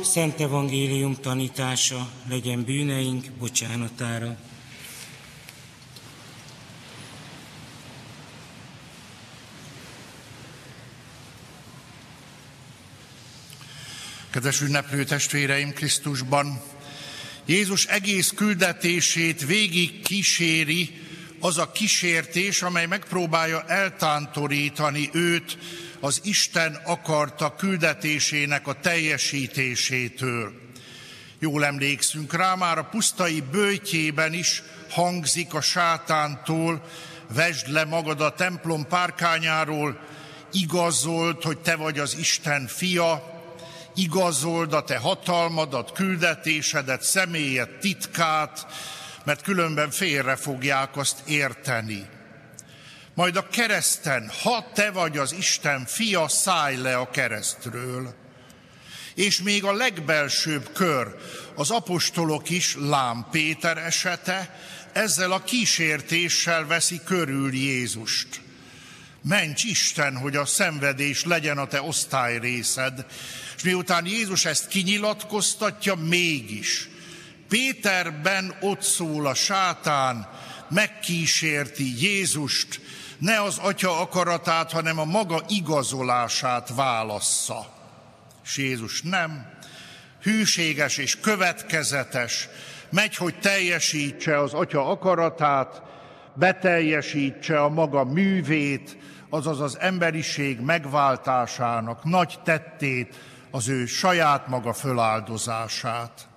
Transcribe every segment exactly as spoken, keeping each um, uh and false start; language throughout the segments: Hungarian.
Szent Evangélium tanítása legyen bűneink bocsánatára. Kedves ünneplő testvéreim Krisztusban, Jézus egész küldetését végig kíséri az a kísértés, amely megpróbálja eltántorítani őt az Isten akarta küldetésének a teljesítésétől. Jól emlékszünk rá, már a pusztai böjtjében is hangzik a sátántól: vesd le magad a templom párkányáról, igazold, hogy te vagy az Isten fia, igazold a te hatalmadat, küldetésedet, személyed titkát, mert különben félre fogják azt érteni. Majd a kereszten, ha te vagy az Isten fia, szállj le a keresztről. És még a legbelsőbb kör, az apostolok is, lám Péter esete, ezzel a kísértéssel veszi körül Jézust. Ments Isten, hogy a szenvedés legyen a te osztályrészed. És miután Jézus ezt kinyilatkoztatja, mégis Péterben ott szól a sátán, megkísérti Jézust, ne az Atya akaratát, hanem a maga igazolását válassza. És Jézus nem, hűséges és következetes, megy, hogy teljesítse az Atya akaratát, beteljesítse a maga művét, azaz az emberiség megváltásának nagy tettét, az ő saját maga föláldozását.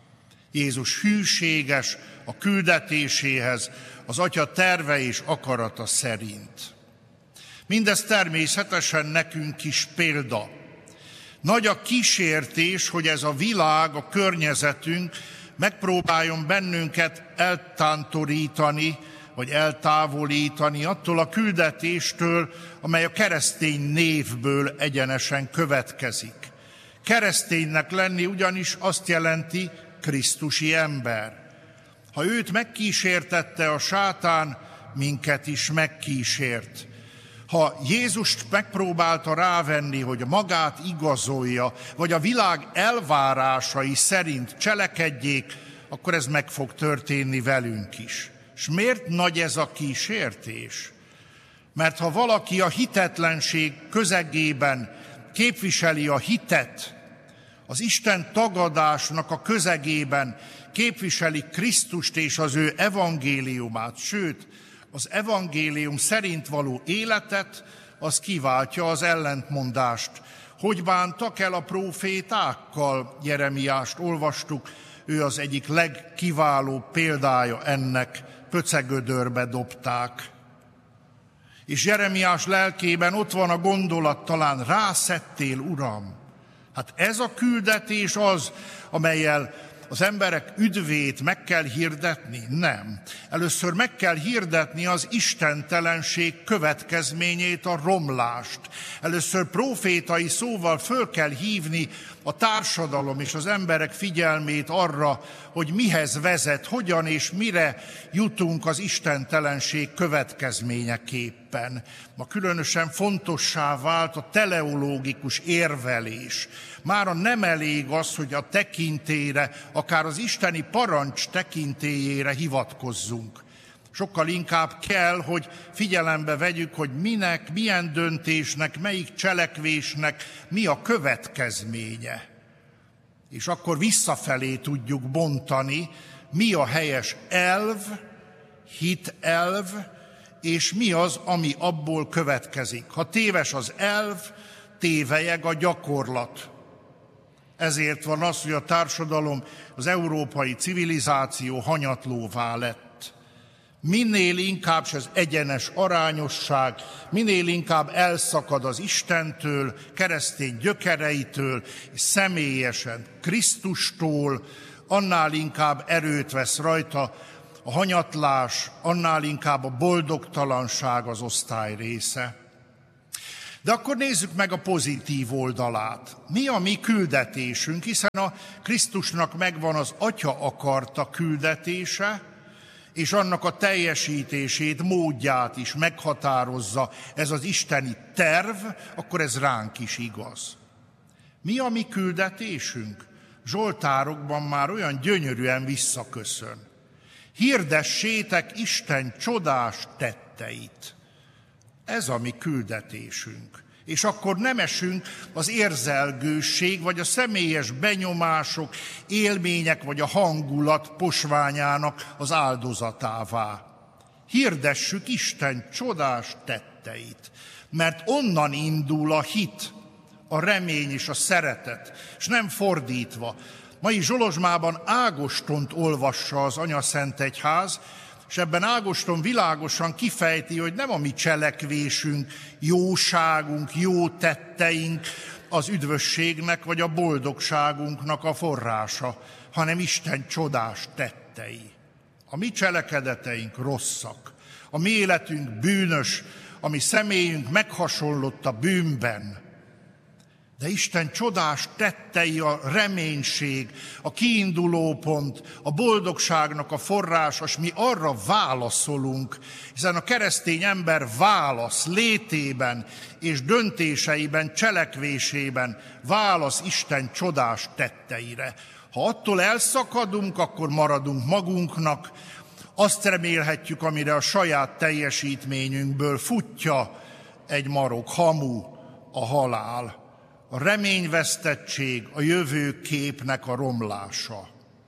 Jézus hűséges a küldetéséhez, az Atya terve és akarata szerint. Mindez természetesen nekünk is példa. Nagy a kísértés, hogy ez a világ, a környezetünk megpróbáljon bennünket eltántorítani, vagy eltávolítani attól a küldetéstől, amely a keresztény névből egyenesen következik. Kereszténynek lenni ugyanis azt jelenti krisztusi ember. Ha őt megkísértette a sátán, minket is megkísért. Ha Jézust megpróbálta rávenni, hogy magát igazolja, vagy a világ elvárásai szerint cselekedjék, akkor ez meg fog történni velünk is. És miért nagy ez a kísértés? Mert ha valaki a hitetlenség közegében képviseli a hitet, az Isten tagadásnak a közegében képviseli Krisztust és az ő evangéliumát, sőt, az evangélium szerint való életet, az kiváltja az ellentmondást. Hogy bántak el a prófétákkal? Jeremiást olvastuk, ő az egyik legkiválóbb példája ennek, pöcegödörbe dobták. És Jeremiás lelkében ott van a gondolat, talán rászettél, Uram. Hát ez a küldetés az, amellyel az emberek üdvét meg kell hirdetni? Nem. Először meg kell hirdetni az istentelenség következményét, a romlást. Először profétai szóval föl kell hívni a társadalom és az emberek figyelmét arra, hogy mihez vezet, hogyan és mire jutunk az istentelenség következményeképpen. Ma különösen fontossá vált a teleológikus érvelés. Mára nem elég az, hogy a tekintélyre, akár az isteni parancs tekintélyére hivatkozzunk. Sokkal inkább kell, hogy figyelembe vegyük, hogy minek, milyen döntésnek, melyik cselekvésnek mi a következménye. És akkor visszafelé tudjuk bontani, mi a helyes elv, hitelv, és mi az, ami abból következik. Ha téves az elv, tévelyeg a gyakorlat. Ezért van az, hogy a társadalom, az európai civilizáció hanyatlóvá lett. Minél inkább, és ez egyenes arányosság, minél inkább elszakad az Istentől, keresztény gyökereitől, és személyesen Krisztustól, annál inkább erőt vesz rajta a hanyatlás, annál inkább a boldogtalanság az osztály része. De akkor nézzük meg a pozitív oldalát. Mi a mi küldetésünk, hiszen a Krisztusnak megvan az Atya akarta küldetése, és annak a teljesítését, módját is meghatározza ez az isteni terv, akkor ez ránk is igaz. Mi a mi küldetésünk? zsoltárokban már olyan gyönyörűen visszaköszön. Hirdessétek Isten csodás tetteit. Ez a mi küldetésünk. És akkor nem esünk az érzelgőség, vagy a személyes benyomások, élmények, vagy a hangulat posványának az áldozatává. Hirdessük Isten csodás tetteit, mert onnan indul a hit, a remény és a szeretet, és nem fordítva. Mai Zsolozsmában Ágostont olvassa az Anyaszentegyház, és ebben Ágoston világosan kifejti, hogy nem a mi cselekvésünk, jóságunk, jó tetteink az üdvösségnek vagy a boldogságunknak a forrása, hanem Isten csodás tettei. A mi cselekedeteink rosszak, a mi életünk bűnös, a mi személyünk meghasonlott a bűnben. De Isten csodás tettei a reménység, a kiinduló pont, a boldogságnak a forrása, és mi arra válaszolunk, hiszen a keresztény ember válasz létében és döntéseiben, cselekvésében válasz Isten csodás tetteire. Ha attól elszakadunk, akkor maradunk magunknak, azt remélhetjük, amire a saját teljesítményünkből futja egy marok, hamu, a halál. A reményvesztettség, a jövőképnek a romlása.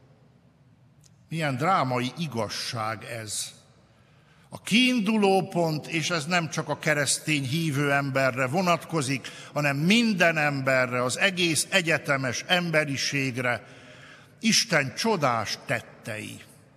Milyen drámai igazság ez. A kiinduló pont, és ez nem csak a keresztény hívő emberre vonatkozik, hanem minden emberre, az egész egyetemes emberiségre, Isten csodás tettei.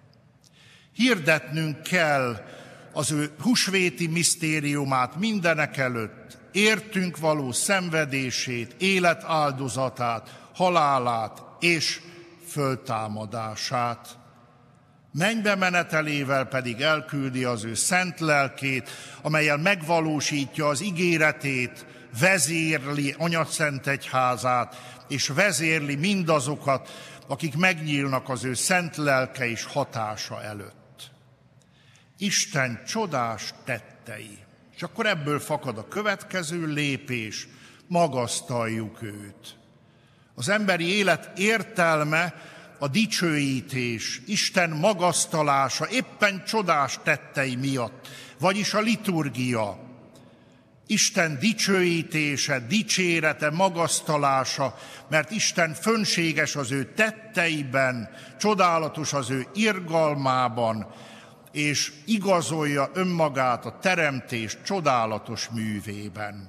Hirdetnünk kell az ő húsvéti misztériumát mindenek előtt, értünk való szenvedését, életáldozatát, halálát és föltámadását. Mennybe menetelével pedig elküldi az ő szent lelkét, amellyel megvalósítja az ígéretét, vezérli Anyaszentegyházát, és vezérli mindazokat, akik megnyílnak az ő szent lelke és hatása előtt. Isten csodás tettei. És akkor ebből fakad a következő lépés, magasztaljuk őt. Az emberi élet értelme a dicsőítés, Isten magasztalása éppen csodás tettei miatt, vagyis a liturgia. Isten dicsőítése, dicsérete, magasztalása, mert Isten fönséges az ő tetteiben, csodálatos az ő irgalmában, és igazolja önmagát a teremtés csodálatos művében.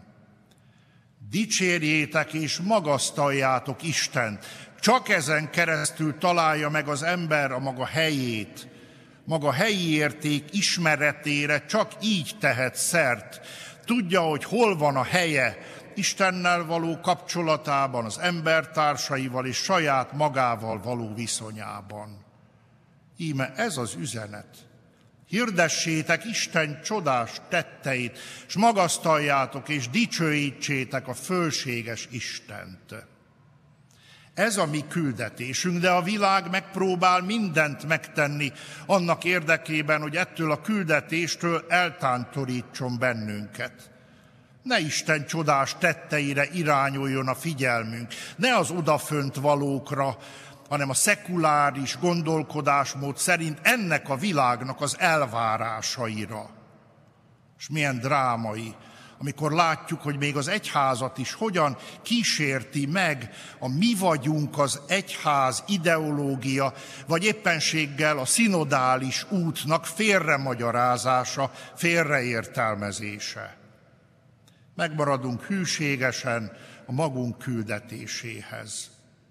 Dicsérjétek és magasztaljátok Istent. Csak ezen keresztül találja meg az ember a maga helyét, maga helyi érték ismeretére, csak így tehet szert. Tudja, hogy hol van a helye Istennel való kapcsolatában, az embertársaival és saját magával való viszonyában. Íme ez az üzenet. Hirdessétek Isten csodás tetteit, s magasztaljátok és dicsőítsétek a fölséges Istent. Ez a mi küldetésünk, de a világ megpróbál mindent megtenni annak érdekében, hogy ettől a küldetéstől eltántorítson bennünket. Ne Isten csodás tetteire irányuljon a figyelmünk, ne az odafönt valókra, hanem a szekuláris gondolkodásmód szerint ennek a világnak az elvárásaira. És milyen drámai, amikor látjuk, hogy még az egyházat is hogyan kísérti meg a mi vagyunk az egyház ideológia, vagy éppenséggel a szinodális útnak félremagyarázása, félreértelmezése. Megmaradunk hűségesen a magunk küldetéséhez.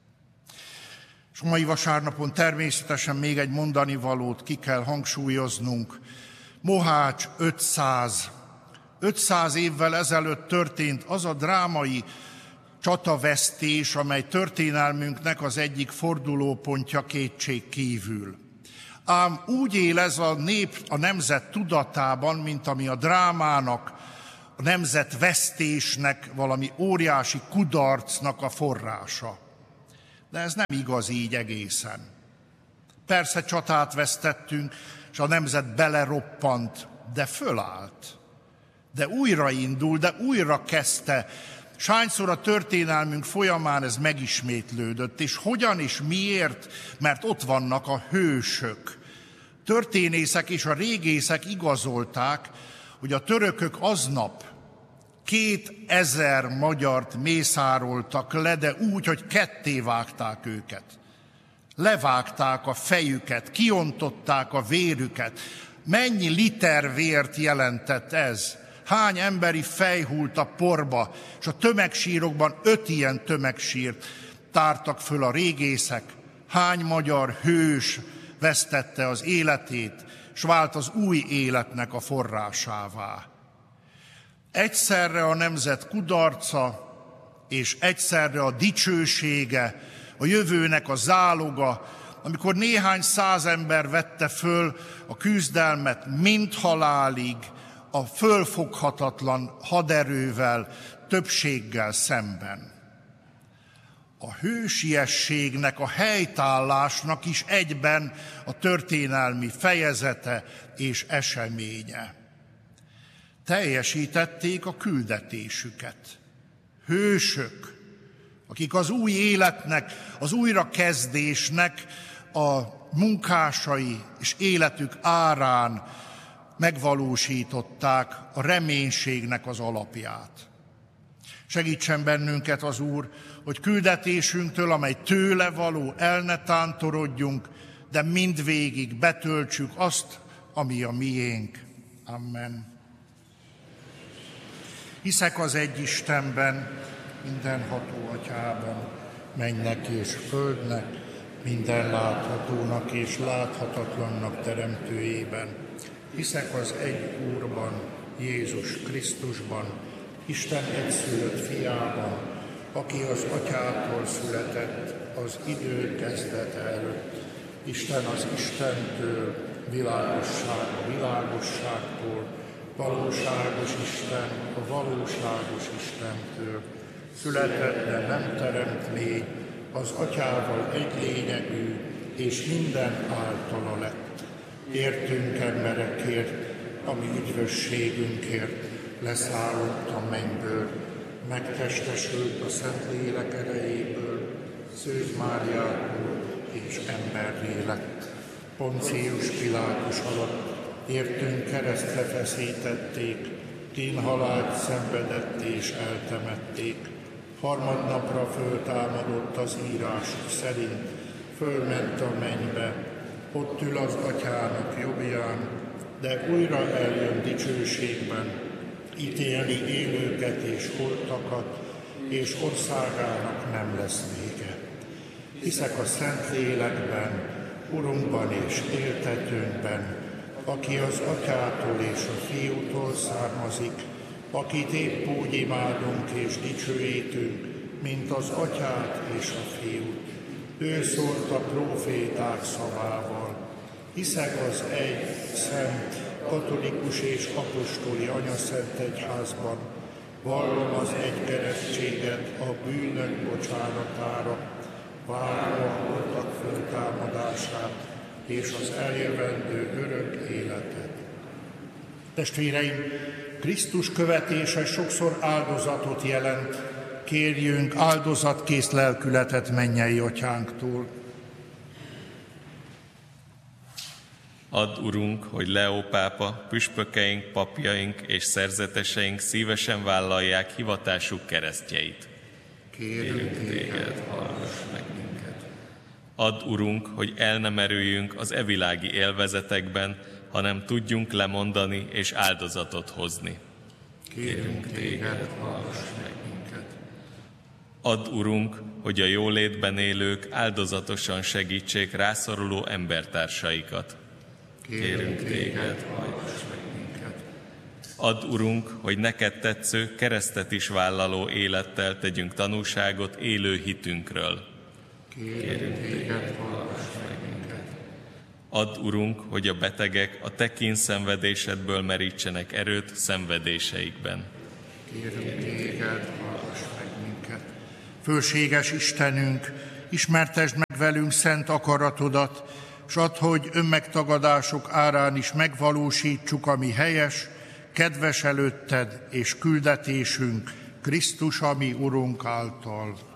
És a mai vasárnapon természetesen még egy mondani valót ki kell hangsúlyoznunk. Mohács ötszáz. ötszáz évvel ezelőtt történt az a drámai csatavesztés, amely történelmünknek az egyik fordulópontja kétség kívül. Ám úgy él ez a nép a nemzet tudatában, mint ami a drámának, a nemzetvesztésnek, valami óriási kudarcnak a forrása. De ez nem igaz így egészen. Persze csatát vesztettünk, és a nemzet beleroppant, de fölállt. De újraindul, de újra kezdte Sányszor a történelmünk folyamán ez megismétlődött, és hogyan és miért? Mert ott vannak a hősök. Történészek és a régészek igazolták, hogy a törökök aznap kétezer magyart mészároltak le, de úgy, hogy ketté vágták őket. Levágták a fejüket, kiontották a vérüket. Mennyi liter vért jelentett ez? Hány emberi fej hult a porba, és a tömegsírokban öt ilyen tömegsírt tártak föl a régészek. Hány magyar hős vesztette az életét, s vált az új életnek a forrásává. Egyszerre a nemzet kudarca, és egyszerre a dicsősége, a jövőnek a záloga, amikor néhány száz ember vette föl a küzdelmet mind halálig, a fölfoghatatlan haderővel, többséggel szemben. A hősiességnek, a helytállásnak is egyben a történelmi fejezete és eseménye. Teljesítették a küldetésüket. Hősök, akik az új életnek, az újrakezdésnek a munkásai és életük árán megvalósították a reménységnek az alapját. Segítsen bennünket az Úr, hogy küldetésünktől, amely tőle való, el ne tántorodjunk, de mindvégig betöltsük azt, ami a miénk. Amen. Hiszek az egy Istenben, mindenható Atyában, mennek és földnek, minden láthatónak és láthatatlannak teremtőjében. Hiszek az egy Úrban, Jézus Krisztusban, Isten egyszülött fiában, aki az Atyától született az idő kezdete előtt. Isten az Istentől, világosság a világosságtól, valóságos Isten a valóságos Istentől. Született, de nem teremt lény, az Atyával egy lényegű, és minden általa lett. Értünk emberekért, ami üdvösségünkért leszállott a mennyből, megtestesült a Szentlélek erejéből, Szűz Máriától és emberré lett. Poncius Pilátus alatt értünk keresztre feszítették, kínhalált szenvedett és eltemették. Harmadnapra föltámadott az írások szerint, fölment a mennybe, ott ül az Atyának jobbján, de újra eljön dicsőségben, ítélni élőket és holtakat, és országának nem lesz vége. Hiszek a Szentlélekben, Urunkban és éltetőnkben, aki az Atyától és a Fiútól származik, akit épp úgy imádunk és dicsőítünk, mint az Atyát és a Fiút. Ő szólt a próféták szavával. Hiszek az egy, szent, katolikus és apostoli anyaszent egyházban, vallom az egy keresztséget a bűnök bocsánatára, várom a holtak föltámadását és az eljövendő örök életet. Testvéreim, Krisztus követése sokszor áldozatot jelent, kérjünk áldozatkész lelkületet mennyei Atyánktól. Add, Urunk, hogy Leó pápa, püspökeink, papjaink és szerzeteseink szívesen vállalják hivatásuk keresztjeit. Kérünk téged, hallgass meg minket. Add, Urunk, hogy el ne merüljünk az evilági élvezetekben, hanem tudjunk lemondani és áldozatot hozni. Kérünk téged, hallgass meg minket. Add, Urunk, hogy a jólétben élők áldozatosan segítsék rászoruló embertársaikat. Kérünk téged, hallgass meg minket. Add, Urunk, hogy neked tetsző, keresztet is vállaló élettel tegyünk tanúságot élő hitünkről. Kérünk téged, hallgass meg minket. Add, Urunk, hogy a betegek a te kínszenvedésedből merítsenek erőt szenvedéseikben. Kérünk téged, hallgass meg minket. Fölséges Istenünk, ismertesd meg velünk szent akaratodat, s add, hogy önmegtagadások árán is megvalósítsuk, ami helyes, kedves előtted és küldetésünk Krisztus, a mi Urunk által.